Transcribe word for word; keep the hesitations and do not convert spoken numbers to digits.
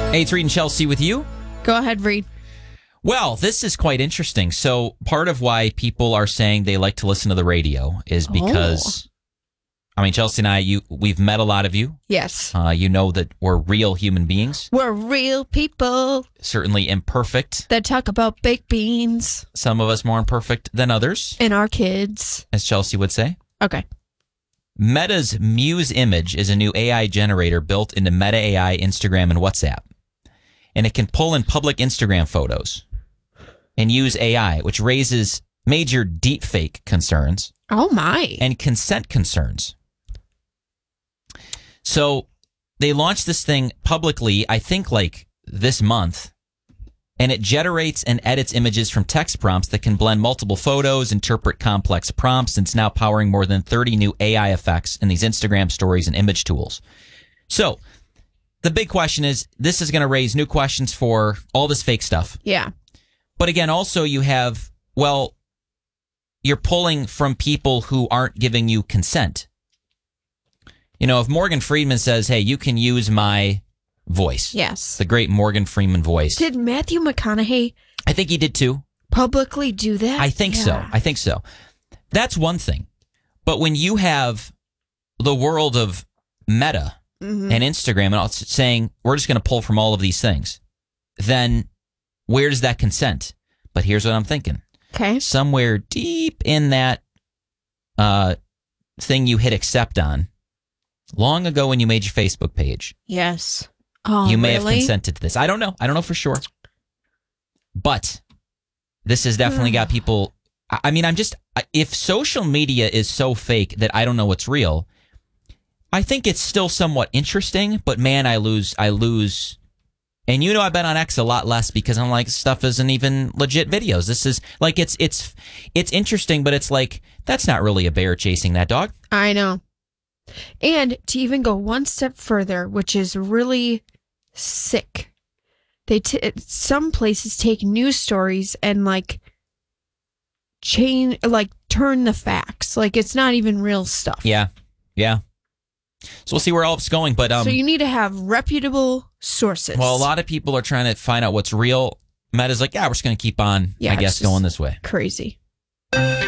Hey, it's Reed and Chelsea with you. Go ahead, Reed. Well, this is quite interesting. So part of why people are saying they like to listen to the radio is because, oh. I mean, Chelsea and I, you, we've met a lot of you. Yes. Uh, you know that we're real human beings. We're real people. Certainly imperfect. That talk about baked beans. Some of us more imperfect than others. And our kids. As Chelsea would say. Okay. Meta's Muse Image is a new A I generator built into Meta A I, Instagram, and WhatsApp. And it can pull in public Instagram photos and use A I, which raises major deepfake concerns. Oh, my. And consent concerns. So they launched this thing publicly, I think, like this month. And it generates and edits images from text prompts that can blend multiple photos, interpret complex prompts, and it's now powering more than thirty new A I effects in these Instagram stories and image tools. So the big question is, this is going to raise new questions for all this fake stuff. Yeah. But again, also you have, well, you're pulling from people who aren't giving you consent. You know, if Morgan Freeman says, hey, you can use my voice. Yes. The great Morgan Freeman voice. Did Matthew McConaughey I think he did too. Publicly do that? I think yeah. so. I think so. That's one thing. But when you have the world of Meta mm-hmm. and Instagram and all saying, we're just going to pull from all of these things, then where does that consent? But here's what I'm thinking. Okay. Somewhere deep in that uh, thing you hit accept on, long ago when you made your Facebook page. Yes. Oh, you may really? have consented to this. I don't know. I don't know for sure. But this has definitely got people. I mean, I'm just, if social media is so fake that I don't know what's real, I think it's still somewhat interesting, but man, I lose, I lose. And you know, I've been on X a lot less because I'm like, stuff isn't even legit videos. This is like, it's, it's, it's interesting, but it's like, that's not really a bear chasing that dog. I know. And to even go one step further, which is really sick, they t- some places take news stories and like change, like turn the facts. Like it's not even real stuff. Yeah, yeah. So we'll see where all it's going. But um, so you need to have reputable sources. Well, a lot of people are trying to find out what's real. Meta's like, yeah, we're just going to keep on, yeah, I guess, going this way. Crazy.